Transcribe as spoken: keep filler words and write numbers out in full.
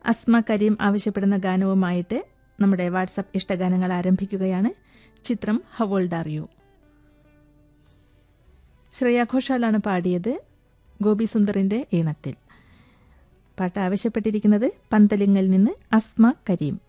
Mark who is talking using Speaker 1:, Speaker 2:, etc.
Speaker 1: അസ്മ കരീം ആവശ്യപ്പെടുന്ന ഗാനവുമായിട്ട് നമ്മുടെ വാട്സപ്പ് ഇഷ്ടഗാനങ്ങൾ ആരംഭിക്കുകയാണ്. ചിത്രം how old are you. Shreya ഘോഷാലാണ് പാടിയത്, ഗോപി സുന്ദറിന്റെ ഈണത്തിൽ. പാട്ട് ആവശ്യപ്പെട്ടിരിക്കുന്നത് പന്തലിങ്ങിൽ നിന്ന് അസ്മ കരീം.